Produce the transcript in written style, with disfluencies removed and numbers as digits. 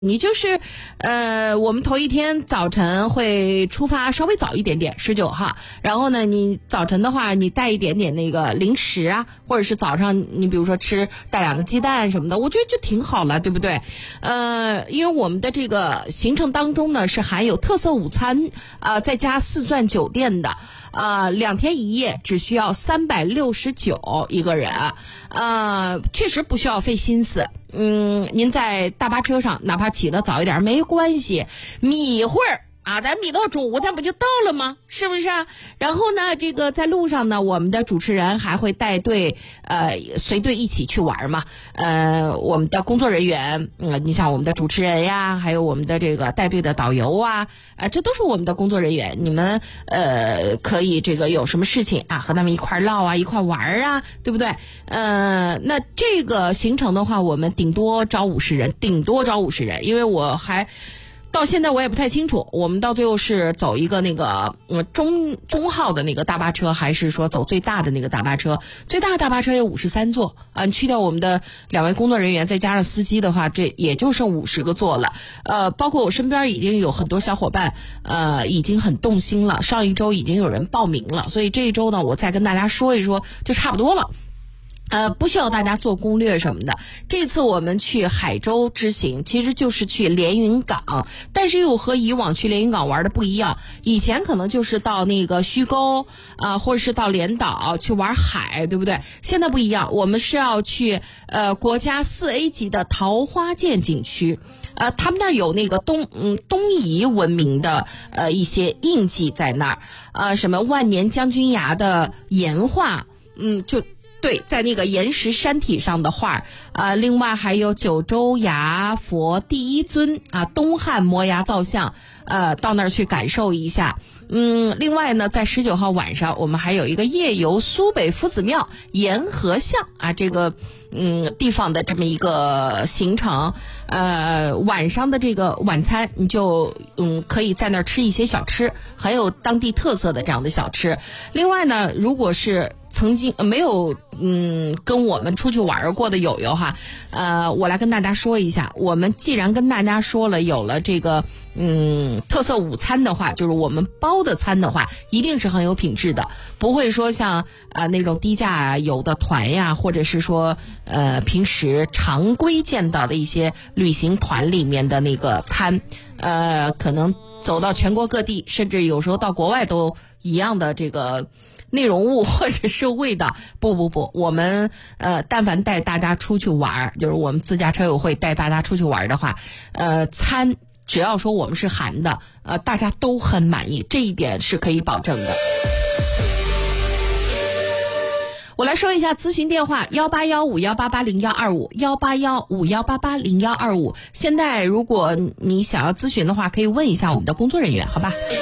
你就是，我们头一天早晨会出发稍微早一点点，19号。然后呢，你早晨的话，你带一点点那个零食啊，或者是早上你比如说带2个鸡蛋什么的，我觉得就挺好了，对不对？因为我们的这个行程当中呢是含有特色午餐，再加4钻酒店的。2天1夜只需要369一个人，确实不需要费心思。您在大巴车上哪怕起得早一点没关系，眯一会儿咱眯到中午咱不就到了吗？是不是啊？然后呢，这个在路上呢，我们的主持人还会带队随队一起去玩嘛。我们的工作人员，你像我们的主持人呀，还有我们的这个带队的导游啊，这都是我们的工作人员。你们可以这个有什么事情和他们一块唠啊，一块玩啊，对不对？那这个行程的话，我们顶多招50人，因为我还到现在我也不太清楚，我们到最后是走一个那个中号的那个大巴车，还是说走最大的那个大巴车？最大的大巴车有53座你去掉我们的2位工作人员，再加上司机的话，这也就剩50个座了。包括我身边已经有很多小伙伴已经很动心了，上一周已经有人报名了，所以这一周呢，我再跟大家说一说就差不多了。不需要大家做攻略什么的。这次我们去海州之行，其实就是去连云港，但是又和以往去连云港玩的不一样。以前可能就是到那个虚沟或者是到连岛去玩海，对不对？现在不一样，我们是要去国家4A 级的桃花涧景区。他们那儿有那个东夷文明的一些印记在那儿什么万年将军崖的岩画，对，在那个岩石山体上的画另外还有九州崖佛第一尊东汉摩崖造像，到那儿去感受一下。另外呢，在19号晚上，我们还有一个夜游苏北夫子庙沿河巷这个地方的这么一个行程。晚上的这个晚餐，你就可以在那儿吃一些小吃，很有当地特色的这样的小吃。另外呢，如果是曾经没有跟我们出去玩过的友友我来跟大家说一下，我们既然跟大家说了有了这个特色午餐的话，就是我们包的餐的话，一定是很有品质的，不会说像那种低价有的团呀，或者是说平时常规见到的一些旅行团里面的那个餐，可能走到全国各地，甚至有时候到国外都一样的这个内容物或者是味道。不，我们但凡带大家出去玩，就是我们自驾车友会带大家出去玩的话，餐只要说我们是含的，大家都很满意，这一点是可以保证的。我来说一下咨询电话：18151880125，18151880125。现在如果你想要咨询的话，可以问一下我们的工作人员，好吧？